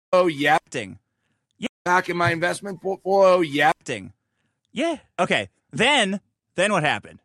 Oh, yeah. Yeah. Back in my investment portfolio. Yeah. Yeah. Okay. Then what happened?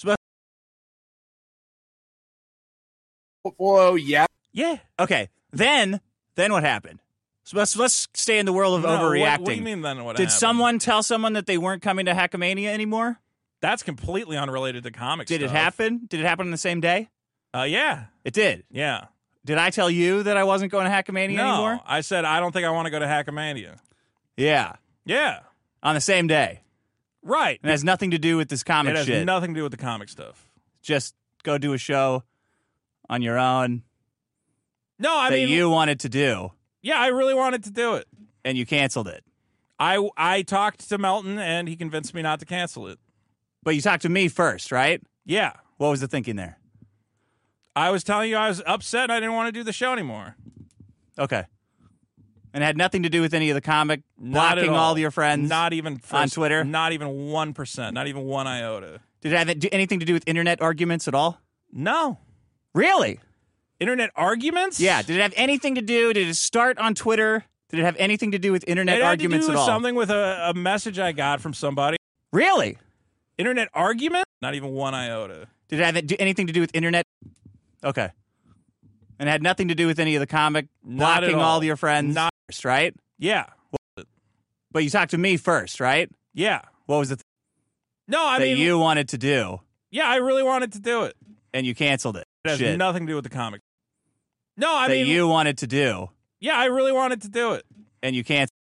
Portfolio. Yeah. Yeah. Okay. Then what happened? So let's stay in the world of overreacting. What do you mean then what Did happened? someone tell someone that they weren't coming to Hackamania anymore? That's completely unrelated to comics. Did it happen? Did it happen on the same day? Yeah. It did. Yeah. Did I tell you that I wasn't going to Hackamania anymore? No, I said I don't think I want to go to Hackamania. Yeah. Yeah. On the same day. Right. It has nothing to do with this comic shit. It has nothing to do with the comic stuff. Just go do a show on your own. No, I mean, you wanted to do. Yeah, I really wanted to do it. And you canceled it. I talked to Melton, and he convinced me not to cancel it. But you talked to me first, right? Yeah. What was the thinking there? I was telling you I was upset and I didn't want to do the show anymore. Okay. And it had nothing to do with any of the comic blocking all your friends not even on Twitter? Not even 1%. Not even 1 iota. Did it have anything to do with internet arguments at all? No. Really? Internet arguments? Yeah. Did it have anything to do? Did it start on Twitter? Did it have anything to do with internet arguments at all? It had to do something with a message I got from somebody. Really? Internet argument? Not even 1 iota. Did it have anything to do with internet? Okay. And it had nothing to do with any of the comic blocking all your friends first, right? Yeah. But you talked to me first, right? Yeah. What was the No, I mean, you wanted to do? Yeah, I really wanted to do it. And you canceled it. It has nothing to do with the comic. No, I mean, you wanted to do. Yeah, I really wanted to do it. And you canceled